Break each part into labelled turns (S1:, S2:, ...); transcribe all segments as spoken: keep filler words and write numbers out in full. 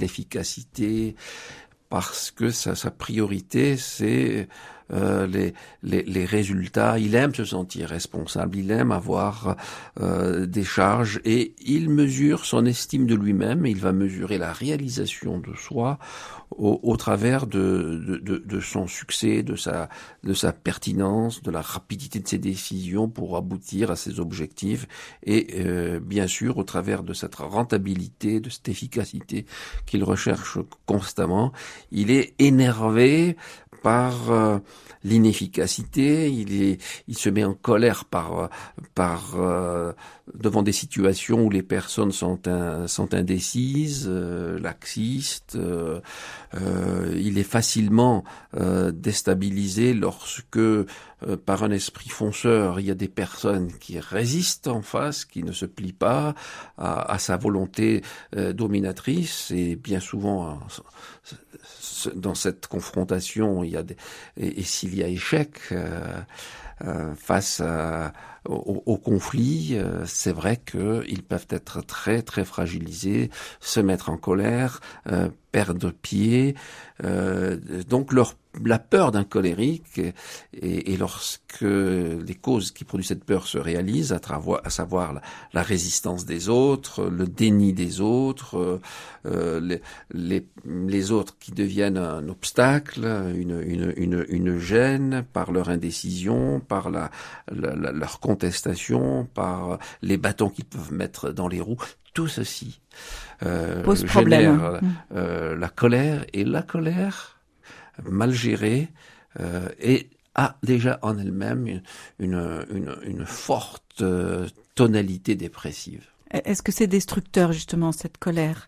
S1: l'efficacité, parce que sa, sa priorité, c'est euh, les, les, les résultats. Il aime se sentir responsable, il aime avoir euh, des charges, et il mesure son estime de lui-même, et il va mesurer la réalisation de soi au, au travers de, de, de, de son succès, de sa, de sa pertinence, de la rapidité de ses décisions pour aboutir à ses objectifs, et euh, bien sûr au travers de cette rentabilité, de cette efficacité qu'il recherche constamment. Il est énervé par euh, l'inefficacité, il est, il se met en colère par, par euh, devant des situations où les personnes sont, un, sont indécises, euh, laxistes. Euh, euh, il est facilement euh, déstabilisé lorsque, euh, par un esprit fonceur, il y a des personnes qui résistent en face, qui ne se plient pas à, à sa volonté euh, dominatrice, et bien souvent, euh, dans cette confrontation, il y a des, et, et s'il y a échec euh, euh, face à, au, au conflit, euh, c'est vrai qu'ils peuvent être très très fragilisés, se mettre en colère, euh, perdre pied. Euh, donc leur la peur d'un colérique, et, et lorsque les causes qui produisent cette peur se réalisent, à, travers, à savoir la, la résistance des autres, le déni des autres, euh, les, les, les autres qui deviennent un obstacle, une, une, une, une gêne par leur indécision, par la, la, la, leur contestation, par les bâtons qu'ils peuvent mettre dans les roues, tout ceci euh,
S2: pose
S1: génère
S2: problème.
S1: euh, la colère, et la colère mal gérée euh, et a déjà en elle-même une, une, une, une forte euh, tonalité dépressive.
S2: Est-ce que c'est destructeur, justement, cette colère?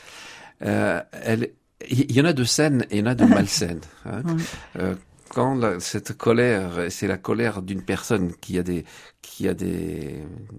S1: euh, elle, il y en a de saines et il y en a de malsaines. Hein.
S2: Ouais.
S1: Euh, quand la, cette colère, c'est la colère d'une personne qui a des, qui a des,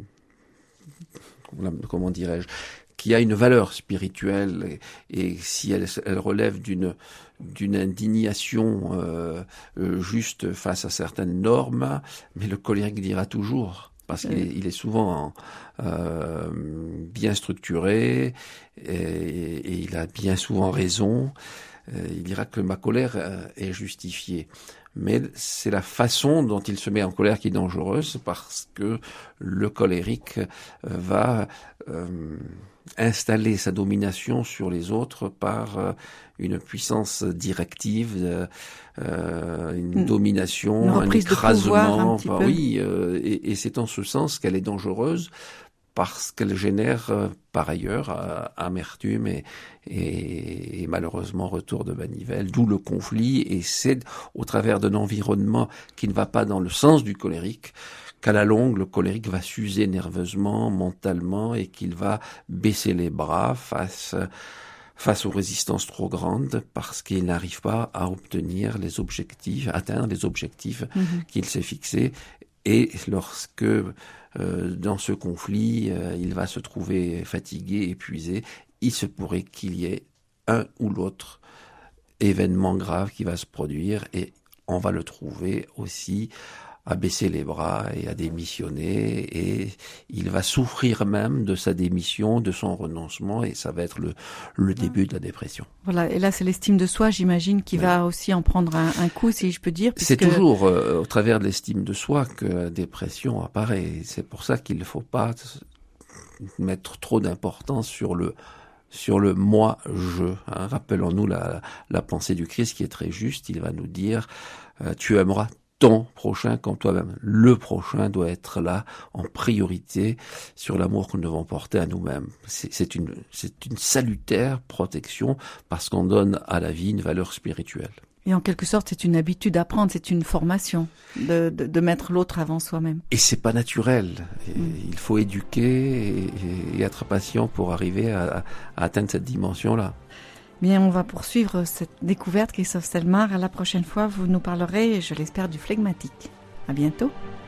S1: comment dirais-je, qui a une valeur spirituelle, et, et si elle, elle relève d'une d'une indignation euh, euh, juste face à certaines normes, mais le colérique dira toujours, parce qu'il est, il est souvent euh, bien structuré, et, et il a bien souvent raison, euh, il dira que ma colère euh, est justifiée. Mais c'est la façon dont il se met en colère qui est dangereuse, parce que le colérique va euh, installer sa domination sur les autres par euh, une puissance directive, euh, une
S2: une,
S1: domination,
S2: une
S1: un écrasement.
S2: Un
S1: bah, oui, euh, et, et c'est en ce sens qu'elle est dangereuse, parce qu'elle génère euh, par ailleurs euh, amertume et, et, et malheureusement retour de manivelle, d'où le conflit. Et c'est au travers d'un environnement qui ne va pas dans le sens du colérique qu'à la longue le colérique va s'user nerveusement, mentalement, et qu'il va baisser les bras face face aux résistances trop grandes, parce qu'il n'arrive pas à obtenir les objectifs, atteindre les objectifs mmh. qu'il s'est fixés. Et lorsque euh, dans ce conflit, euh, il va se trouver fatigué, épuisé, il se pourrait qu'il y ait un ou l'autre événement grave qui va se produire, et on va le trouver aussi à baisser les bras et à démissionner, et il va souffrir même de sa démission, de son renoncement, et ça va être le, le début de la dépression.
S2: Voilà, et là c'est l'estime de soi, j'imagine, qui oui. va aussi en prendre un, un coup, si je peux dire.
S1: Puisque... C'est toujours euh, au travers de l'estime de soi que la dépression apparaît. C'est pour ça qu'il ne faut pas mettre trop d'importance sur le sur le moi-je. Hein. Rappelons-nous la, la pensée du Christ qui est très juste. Il va nous dire euh, « Tu aimeras ton prochain comme toi-même ». Le prochain doit être là en priorité sur l'amour que nous devons porter à nous-mêmes. C'est, c'est, une, c'est une salutaire protection, parce qu'on donne à la vie une valeur spirituelle.
S2: Et en quelque sorte, c'est une habitude à prendre, c'est une formation de, de, de mettre l'autre avant soi-même.
S1: Et c'est pas naturel. Et mmh. Il faut éduquer et, et être patient pour arriver à, à atteindre cette dimension-là.
S2: Bien, on va poursuivre cette découverte, Christophe Stelmar. À la prochaine fois, vous nous parlerez, je l'espère, du flegmatique. À bientôt.